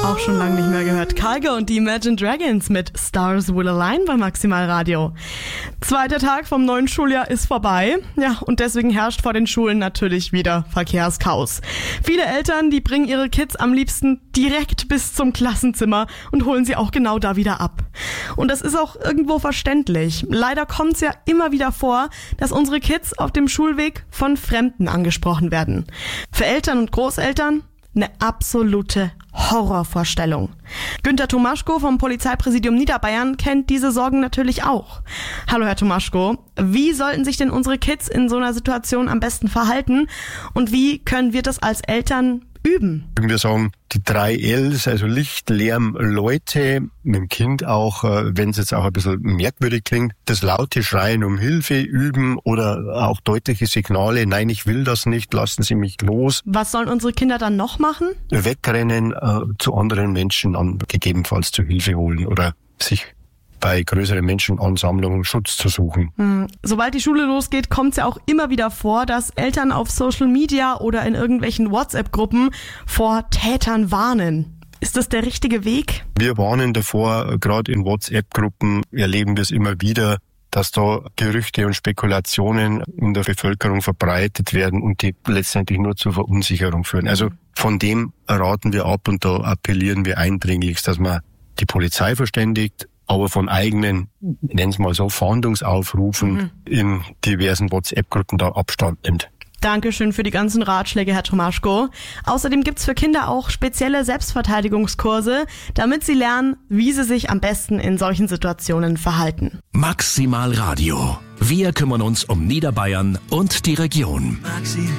Auch schon lange nicht mehr gehört. Kygo und die Imagine Dragons mit Stars Will Align bei Maximal Radio. Zweiter Tag vom neuen Schuljahr ist vorbei. Ja, und deswegen herrscht vor den Schulen natürlich wieder Verkehrschaos. Viele Eltern, die bringen ihre Kids am liebsten direkt bis zum Klassenzimmer und holen sie auch genau da wieder ab. Und das ist auch irgendwo verständlich. Leider kommt es ja immer wieder vor, dass unsere Kids auf dem Schulweg von Fremden angesprochen werden. Für Eltern und Großeltern eine absolute Horrorvorstellung. Günter Tomaschko vom Polizeipräsidium Niederbayern kennt diese Sorgen natürlich auch. Hallo Herr Tomaschko, wie sollten sich denn unsere Kids in so einer Situation am besten verhalten und wie können wir das als Eltern üben? Wir sagen, die 3 Ls, also Licht, Lärm, Leute, mit dem Kind auch, wenn es jetzt auch ein bisschen merkwürdig klingt, das laute Schreien um Hilfe üben oder auch deutliche Signale, nein, ich will das nicht, lassen Sie mich los. Was sollen unsere Kinder dann noch machen? Wegrennen, zu anderen Menschen gegebenenfalls zu Hilfe holen oder sich bei größeren Menschenansammlungen Schutz zu suchen. Sobald die Schule losgeht, kommt es ja auch immer wieder vor, dass Eltern auf Social Media oder in irgendwelchen WhatsApp-Gruppen vor Tätern warnen. Ist das der richtige Weg? Wir warnen davor, gerade in WhatsApp-Gruppen erleben wir es immer wieder, dass da Gerüchte und Spekulationen in der Bevölkerung verbreitet werden und die letztendlich nur zur Verunsicherung führen. Also von dem raten wir ab und da appellieren wir eindringlichst, dass man die Polizei verständigt, aber von eigenen, nennen es mal so, Fahndungsaufrufen in diversen WhatsApp-Gruppen da Abstand nimmt. Dankeschön für die ganzen Ratschläge, Herr Tomaschko. Außerdem gibt's für Kinder auch spezielle Selbstverteidigungskurse, damit sie lernen, wie sie sich am besten in solchen Situationen verhalten. Maximal Radio. Wir kümmern uns um Niederbayern und die Region.